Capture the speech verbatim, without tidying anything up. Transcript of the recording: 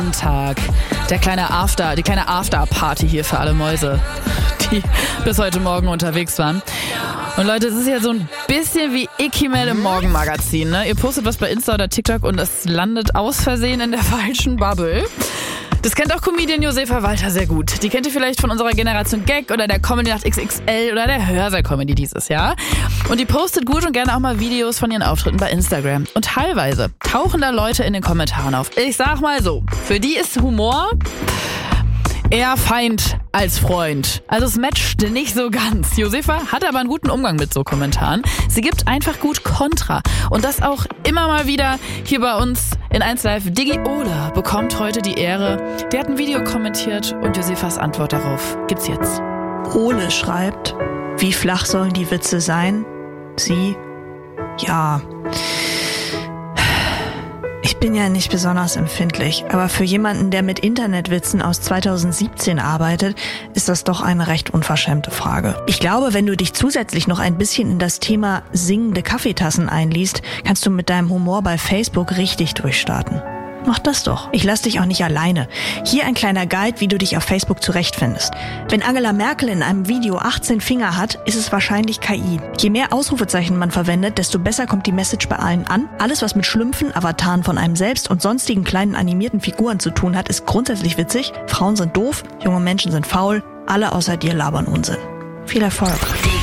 Tag. Der kleine After, die kleine After-Party hier für alle Mäuse, die bis heute Morgen unterwegs waren. Und Leute, es ist ja so ein bisschen wie Icky-Mail im Morgenmagazin, ne? Ihr postet was bei Insta oder TikTok und es landet aus Versehen in der falschen Bubble. Das kennt auch Comedian Josefa Walter sehr gut. Die kennt ihr vielleicht von unserer Generation Gag oder der Comedy Nacht X X L oder der Hörsaal-Comedy dieses Jahr. Und die postet gut und gerne auch mal Videos von ihren Auftritten bei Instagram. Und teilweise tauchen da Leute in den Kommentaren auf. Ich sag mal so, für die ist Humor eher Feind als Freund. Also es matcht nicht so ganz. Josefa hat aber einen guten Umgang mit so Kommentaren. Sie gibt einfach gut Kontra. Und das auch immer mal wieder hier bei uns in eins Live. Digi Ola bekommt heute die Ehre. Der hat ein Video kommentiert und Josefas Antwort darauf gibt's jetzt. Ole schreibt, wie flach sollen die Witze sein? Sie, ja... Ich bin ja nicht besonders empfindlich, aber für jemanden, der mit Internetwitzen aus zweitausendsiebzehn arbeitet, ist das doch eine recht unverschämte Frage. Ich glaube, wenn du dich zusätzlich noch ein bisschen in das Thema singende Kaffeetassen einliest, kannst du mit deinem Humor bei Facebook richtig durchstarten. Mach das doch. Ich lass dich auch nicht alleine. Hier ein kleiner Guide, wie du dich auf Facebook zurechtfindest. Wenn Angela Merkel in einem Video achtzehn Finger hat, ist es wahrscheinlich K I. Je mehr Ausrufezeichen man verwendet, desto besser kommt die Message bei allen an. Alles, was mit Schlümpfen, Avataren von einem selbst und sonstigen kleinen animierten Figuren zu tun hat, ist grundsätzlich witzig. Frauen sind doof, junge Menschen sind faul, alle außer dir labern Unsinn. Viel Erfolg.